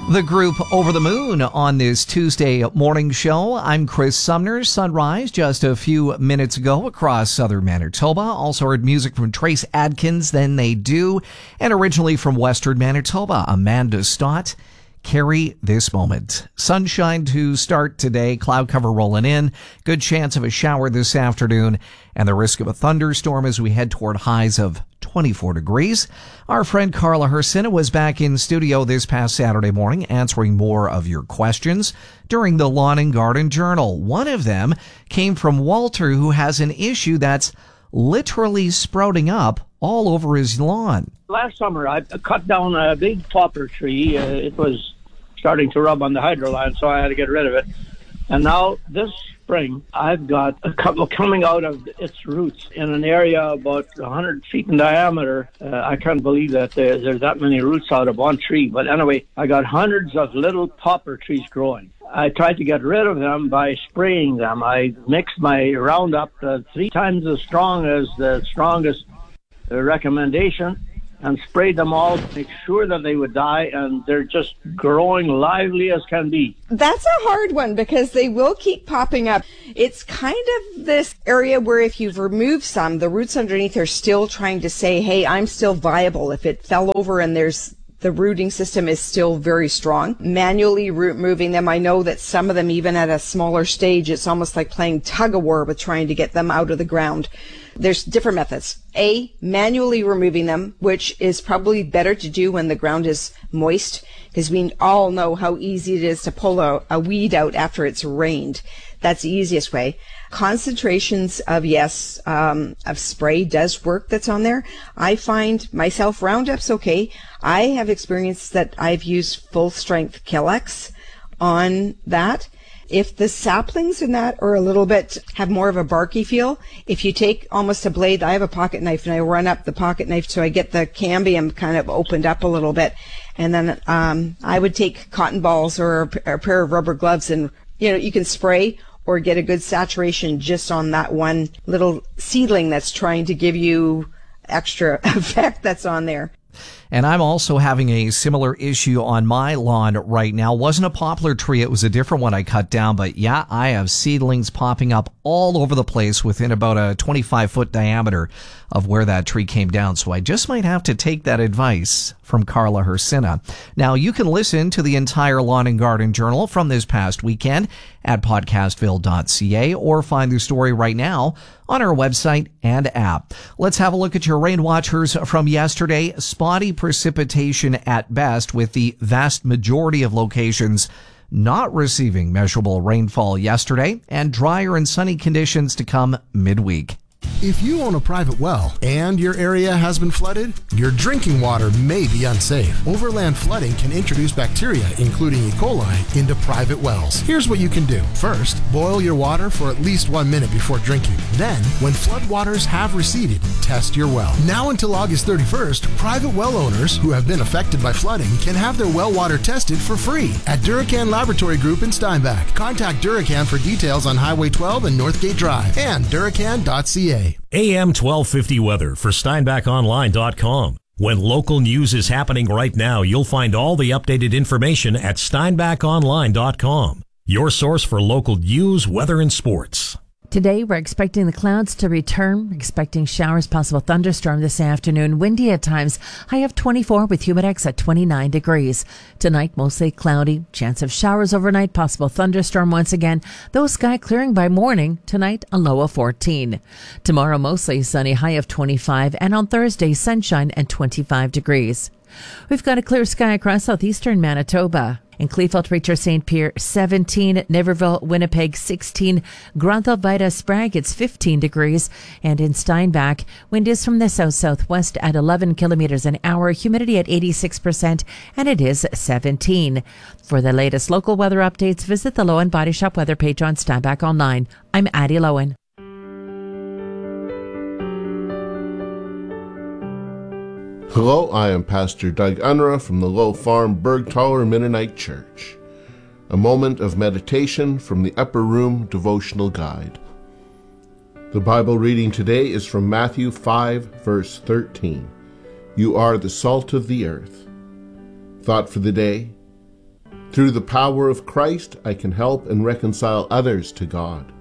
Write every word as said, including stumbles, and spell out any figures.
The group Over the Moon on this Tuesday morning show. I'm Chris Sumner. Sunrise just a few minutes ago across southern Manitoba. Also heard music from Trace Adkins, Then They Do, and originally from western Manitoba, Amanda Stott. Carry This Moment. Sunshine to start today, cloud cover rolling in, good chance of a shower this afternoon, and the risk of a thunderstorm as we head toward highs of twenty-four degrees. Our friend Carla Hersina was back in studio this past Saturday morning answering more of your questions during the Lawn and Garden Journal. One of them came from Walter, who has an issue that's literally sprouting up all over his lawn. Last summer, I cut down a big poplar tree. Uh, it was starting to rub on the hydroline, so I had to get rid of it. And now, this spring, I've got a couple coming out of its roots in an area about one hundred feet in diameter. Uh, I can't believe that there, there's that many roots out of one tree. But anyway, I got hundreds of little poplar trees growing. I tried to get rid of them by spraying them. I mixed my Roundup uh, three times as strong as the strongest uh, recommendation, and sprayed them all to make sure that they would die, and they're just growing lively as can be. That's a hard one because they will keep popping up. It's kind of this area where if you've removed some, the roots underneath are still trying to say, hey, I'm still viable. If it fell over and there's the rooting system is still very strong. Manually root moving them, I know that some of them, even at a smaller stage, it's almost like playing tug-of-war with trying to get them out of the ground. There's different methods. A, manually removing them, which is probably better to do when the ground is moist, because we all know how easy it is to pull a, a weed out after it's rained. That's the easiest way. Concentrations of, yes, um, of spray does work that's on there. I find myself Roundup's okay. I have experienced that I've used full strength Killex on that. If the saplings in that are a little bit, have more of a barky feel, if you take almost a blade, I have a pocket knife and I run up the pocket knife so I get the cambium kind of opened up a little bit. And then um, I would take cotton balls or a, a pair of rubber gloves and, you know, you can spray or get a good saturation just on that one little seedling that's trying to give you extra effect that's on there. And I'm also having a similar issue on my lawn right now. It wasn't a poplar tree. It was a different one I cut down. But yeah, I have seedlings popping up all over the place within about a twenty-five foot diameter of where that tree came down. So I just might have to take that advice from Carla Hersina. Now, you can listen to the entire Lawn and Garden Journal from this past weekend at podcastville dot c a or find the story right now on our website and app. Let's have a look at your rain watchers from yesterday. Spotty precipitation at best, with the vast majority of locations not receiving measurable rainfall yesterday, and drier and sunny conditions to come midweek. If you own a private well and your area has been flooded, your drinking water may be unsafe. Overland flooding can introduce bacteria, including E. coli, into private wells. Here's what you can do. First, boil your water for at least one minute before drinking. Then, when floodwaters have receded, test your well. Now until August thirty-first, private well owners who have been affected by flooding can have their well water tested for free at Duracan Laboratory Group in Steinbach. Contact Duracan for details on Highway twelve and Northgate Drive and duracan dot c a. A M twelve fifty weather for steinbach online dot com. When local news is happening right now, you'll find all the updated information at steinbach online dot com. Your source for local news, weather, and sports. Today, we're expecting the clouds to return, expecting showers, possible thunderstorm this afternoon, windy at times, high of twenty-four with humidex at twenty-nine degrees. Tonight, mostly cloudy, chance of showers overnight, possible thunderstorm once again, though sky clearing by morning. Tonight, a low of fourteen. Tomorrow, mostly sunny, high of twenty-five, and on Thursday, sunshine and twenty-five degrees. We've got a clear sky across southeastern Manitoba. In Kleefeld, Richard, Saint Pierre, seventeen. Niverville, Winnipeg, sixteen. Granville, Vida, Sprague, it's fifteen degrees. And in Steinbach, wind is from the south-southwest at eleven kilometers an hour, humidity at eighty-six percent, and it is seventeen. For the latest local weather updates, visit the Lowen Body Shop weather page on Steinbach Online. I'm Addie Lowen. Hello, I am Pastor Doug Unruh from the Low Farm Bergtaler Mennonite Church. A moment of meditation from the Upper Room Devotional Guide. The Bible reading today is from Matthew five, verse thirteen. You are the salt of the earth. Thought for the day. Through the power of Christ, I can help and reconcile others to God.